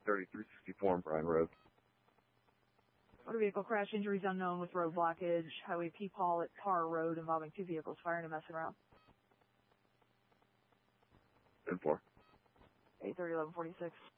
830, 364 on Bryan Road. Motor vehicle crash, injuries unknown with road blockage. Highway Peepaw at Parr Road involving 2 vehicles firing and messing around. 10-4. 830, 1146.